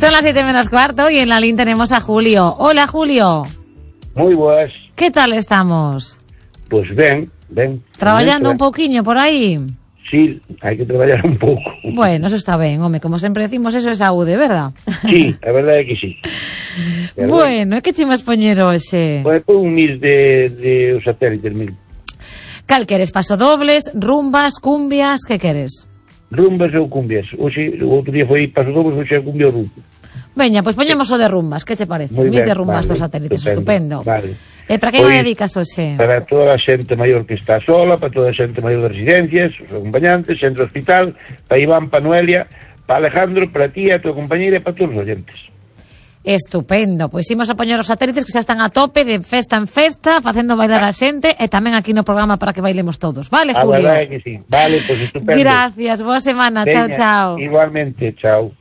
Son las 7:15 y en la línea tenemos a Julio. Hola, Julio. Moi boas. ¿Qué tal estamos? Pois ben. Traballando un pouquiño por aí? Sí, hai que traballar un pouco. Bueno, eso está ben, home, como sempre decimos, eso é saúde, verdad? Sí, a verdade é que sí. Bueno, e que che vas poñer hoxe? Pois un mil de os satélites, mil. Cal queres? Pasodobles, rumbas, cumbias, que queres? Rumbas ou cumbias. Hoxe, o outro día foi pasodobles, hoxe é cumbia ou rumba. Veña, pois poñemos o de rumbas, que che parece? Moi Mis ben, de rumbas vale, dos satélites, estupendo. Vale. E para que o dedicas hoxe? Para toda a xente maior que está sola, para toda a xente maior de residencias, os acompañantes, centro hospital, para Iván, para Noelia, para Alejandro, para ti, a tua compañeira e para todos os oyentes. Estupendo, pois imos a poñer os satélites que xa están a tope de festa en festa, facendo bailar a xente e tamén aquí no programa para que bailemos todos, vale, Julio? A verdade é que sí, vale, pois estupendo. Gracias, boa semana, Veña, chao. Igualmente, chao.